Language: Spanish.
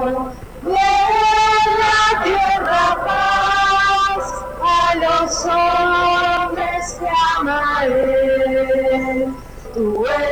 de la tierra paz, a los hombres que ama Él. Tú